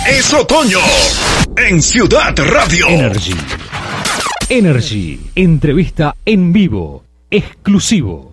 Es otoño en Ciudad Radio. Energy. Entrevista en vivo, exclusivo.